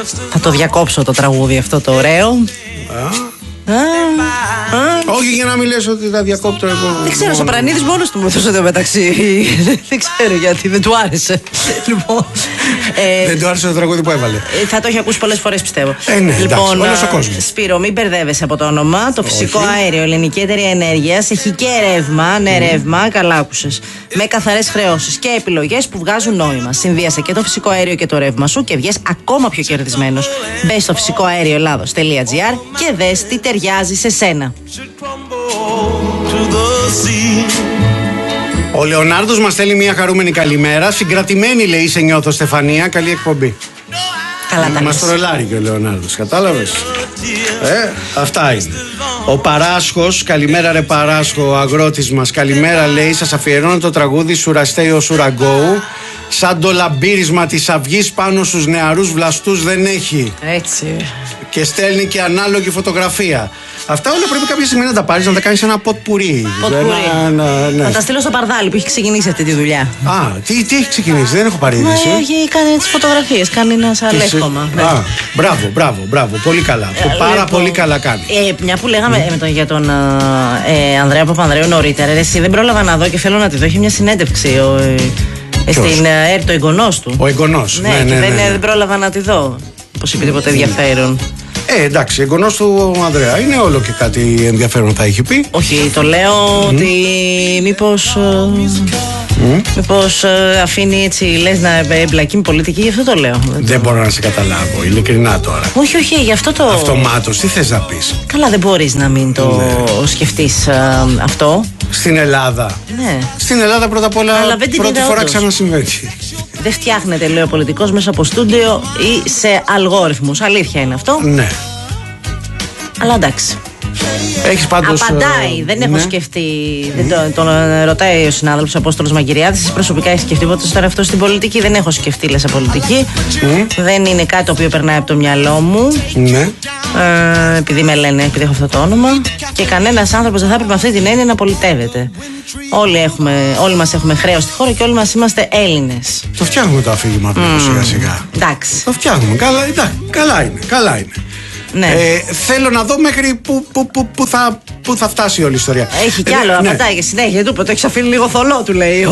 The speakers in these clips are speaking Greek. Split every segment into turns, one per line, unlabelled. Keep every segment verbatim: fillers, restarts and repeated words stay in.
Θα το διακόψω το τραγούδι αυτό το ωραίο.
Α, α. Όχι για να μην λες ότι τα διακόπτω εγώ.
Δεν ξέρω, ο Σαπρανίδης μόνος του μου έδωσε εδώ μεταξύ. Δεν ξέρω γιατί, δεν του άρεσε. Λοιπόν,
ε, δεν του άρεσε το τραγούδι που έβαλε.
Ε, θα το έχει ακούσει πολλές φορές, πιστεύω.
Ε, ναι,
λοιπόν,
εντάξει, όλος ο κόσμος.
Σπύρο, μην μπερδεύεσαι από το όνομα. Το φυσικό Όχι. αέριο, ελληνική εταιρεία ενέργειας, έχει και ρεύμα, ναι, mm. ρεύμα, καλά άκουσες. Με καθαρές χρεώσεις και επιλογές που βγάζουν νόημα. Συνδύασε και το φυσικό αέριο και το ρεύμα σου και βγες ακόμα πιο κερδισμένος. Μπες στο φυσικό αέριο ελλάδος τελεία τζι άρ και δες τι ταιριάζει σε σένα.
Ο Λεωνάρδος μας στέλνει μια χαρούμενη καλημέρα. Συγκρατημένη, λέει, σε νιώθω, Στεφανία. Καλή εκπομπή.
Καλά τα
μας τρολάρει και ο Λεωνάρδος, κατάλαβες. Ε, αυτά είναι. Ο Παράσχος, καλημέρα ρε Παράσχο, ο αγρότης μας. Καλημέρα, λέει, σας αφιερώνω το τραγούδι Σουραστέιο Σουραγκόου. Σαν το λαμπύρισμα της αυγής πάνω στους νεαρούς βλαστούς δεν έχει.
Έτσι.
Και στέλνει και ανάλογη φωτογραφία. Αυτά όλα πρέπει κάποια στιγμή να τα πάρεις, να τα κάνεις ένα ποτ πουρί.
Ναι. Θα τα στείλω στο Παρδάλι που έχει ξεκινήσει αυτή τη δουλειά.
Α, τι, τι έχει ξεκινήσει, δεν έχω πάρει είδηση.
Έχει κάνει τις φωτογραφίες, κάνει ένα σαν λεύκομα. Ναι.
Α, μπράβο, μπράβο, μπράβο, πολύ καλά. Ε, πάρα λοιπόν, πολύ καλά κάνει.
Ε, μια που λέγαμε mm. ε, τον, για τον ε, Ανδρέα Παπανδρέου νωρίτερα, εσύ δεν πρόλαβα να δω και θέλω να τη δω. Έχει μια συνέντευξη. Ο, ε, στην ΕΡΤ, ο εγγονός του.
Ο εγγονός,
ναι, ναι, ναι, ναι, ναι. Δεν πρόλαβα να τη δω. Πως είπε τίποτε ενδιαφέρον.
Ε, εντάξει, εγγονός του Ανδρέα είναι όλο και κάτι ενδιαφέρον θα έχει πει.
Όχι, το λέω mm. ότι μήπως mm. μήπως αφήνει έτσι, λες, να εμπλακεί με πολιτική, γι' αυτό το λέω.
Δεν, δεν το... μπορώ να σε καταλάβω, ειλικρινά τώρα.
Όχι, όχι, γι' αυτό το...
Αυτομάτως, τι θες να πεις.
Καλά, δεν μπορείς να μην το ναι. σκεφτείς α, αυτό.
Στην Ελλάδα.
Ναι.
Στην Ελλάδα πρώτα απ' όλα πρώτη φορά ξανασυμβαίνει.
Δεν φτιάχνεται, λέει ο πολιτικός, μέσα από στούντιο ή σε αλγόριθμους. Αλήθεια είναι αυτό.
Ναι.
Αλλά εντάξει.
Έχεις πάντως,
απαντάει, ε, δεν ναι. έχω σκεφτεί. Mm. Δεν τον, τον ρωτάει ο συνάδελφος Απόστολος Μαγκυριάδης. Εσείς προσωπικά έχεις σκεφτεί ποτέ στον εαυτό στην πολιτική? Δεν έχω σκεφτεί, λες, σε πολιτική. Mm. Δεν είναι κάτι το οποίο περνάει από το μυαλό μου.
Ναι.
Ε, επειδή με λένε, επειδή έχω αυτό το όνομα. Και κανένας άνθρωπος δεν θα έπρεπε με αυτή την έννοια να πολιτεύεται. Όλοι, έχουμε, όλοι μας έχουμε χρέος στη χώρα και όλοι μας είμαστε Έλληνες.
Το φτιάχνουμε το αφήγημα mm. σιγά σιγά.
Εντάξει.
Το φτιάχνουμε. Καλά, εντάξει, καλά είναι. Καλά είναι.
Ναι.
Ε, θέλω να δω μέχρι που, που, που, που, θα, που θα φτάσει όλη η ιστορία.
Έχει κι άλλο, ε, απαντάει ναι. και συνέχεια. Του το έχει αφήνει λίγο θολό, του λέει.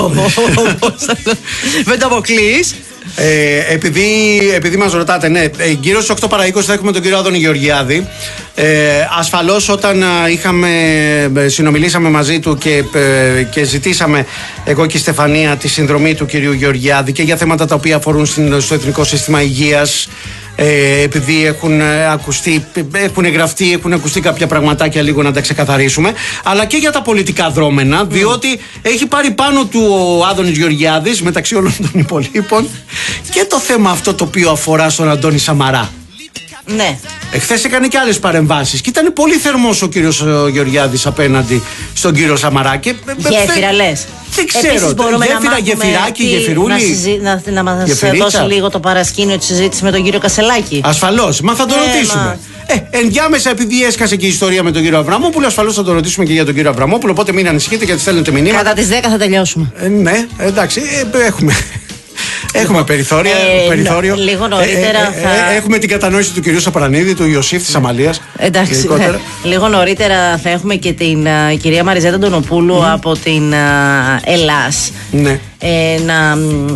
Δεν το αποκλείς.
Ε, επειδή, επειδή μας ρωτάτε, ναι, γύρω στις οκτώ παρά είκοσι θα έχουμε τον κύριο Άδωνη Γεωργιάδη. Ε, ασφαλώς όταν είχαμε, συνομιλήσαμε μαζί του και, και ζητήσαμε εγώ και η Στεφανία τη συνδρομή του κυρίου Γεωργιάδη και για θέματα τα οποία αφορούν στο Εθνικό Σύστημα Υγείας, Ε, επειδή έχουν ακουστεί, έχουν γραφτεί, έχουν ακουστεί κάποια πραγματάκια, λίγο να τα ξεκαθαρίσουμε, αλλά και για τα πολιτικά δρόμενα, mm. διότι έχει πάρει πάνω του ο Άδωνης Γεωργιάδης μεταξύ όλων των υπολείπων και το θέμα αυτό το οποίο αφορά στον Αντώνη Σαμαρά.
Ναι.
Εχθές έκανε και άλλες παρεμβάσεις και ήταν πολύ θερμός ο κύριος Γεωργιάδης απέναντι στον κύριο Σαμαρά. Και,
γέφυρα λες.
Δεν ξέρω, γέφυρα, γεφυράκι, γεφυρούλι.
Να, συζη... να, να μας δώσει λίγο το παρασκήνιο τη συζήτηση με τον κύριο Κασελάκη.
Ασφαλώς, μα θα τον ε, ρωτήσουμε. Μα... Ε, ενδιάμεσα, επειδή έσκασε και η ιστορία με τον κύριο Αβραμόπουλο, ασφαλώς θα τον ρωτήσουμε και για τον κύριο Αβραμόπουλο. Οπότε μην ανησυχείτε γιατί στέλνετε μηνύματα.
Κατά τις δέκα θα τελειώσουμε.
Ε, ναι, εντάξει, ε, έχουμε. Έχουμε περιθώρια, ε, περιθώριο.
Λίγο νωρίτερα.
Ε, ε, θα... ε, έχουμε την κατανόηση του κυρίου Σαπρανίδη, του Ιωσήφ της Αμαλίας.
Εντάξει. Ναι. Λίγο νωρίτερα θα έχουμε και την uh, κυρία Μαριζέτα Ντονοπούλου mm. από την uh, Ελλάς.
Ναι.
Ε, να,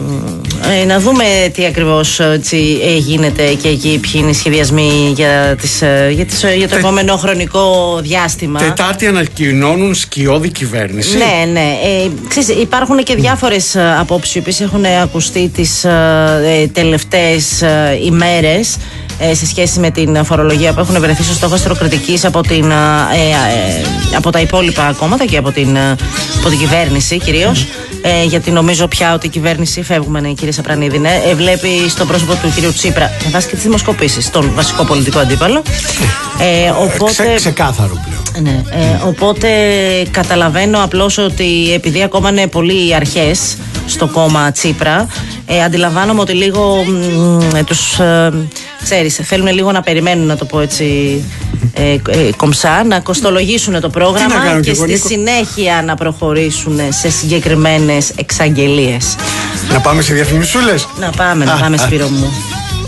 ε, να δούμε τι ακριβώς έτσι, ε, γίνεται και εκεί, ποιοι είναι οι σχεδιασμοί για, τις, ε, για, τις, για το Τε... επόμενο χρονικό διάστημα.
Τετάρτη ανακοινώνουν σκιώδη κυβέρνηση.
Ναι, ναι. Ε, ξέρεις, υπάρχουν και διάφορες mm. απόψεις οι οποίες έχουν ακουστεί τις ε, τελευταίες ε, ημέρες ε, σε σχέση με την φορολογία που έχουν βρεθεί στο στόχο αστροκριτικής από, την, ε, ε, από τα υπόλοιπα κόμματα και από την, από την κυβέρνηση κυρίως. Ε, γιατί νομίζω πια ότι η κυβέρνηση, φεύγουμε, ναι, κύριε Σαπρανίδη, ναι, ε, βλέπει στο πρόσωπο του κύριου Τσίπρα, με βάση και τις δημοσκοπήσεις, τον βασικό πολιτικό αντίπαλο. Ε, οπότε,
Ξε, ξεκάθαρο πλέον.
Ναι, ε, οπότε καταλαβαίνω απλώς ότι επειδή ακόμα είναι πολλοί αρχές στο κόμμα Τσίπρα, ε, αντιλαμβάνομαι ότι λίγο ε, τους, ε, ξέρεις, θέλουν λίγο να περιμένουν, να το πω έτσι ε, ε, κομψά, να κοστολογήσουν το πρόγραμμα και στη συνέχεια να προχωρήσουν σε συγκεκριμένες εξαγγελίες.
Να πάμε σε διαφημισούλες.
Να πάμε, να πάμε, Σπύρο μου.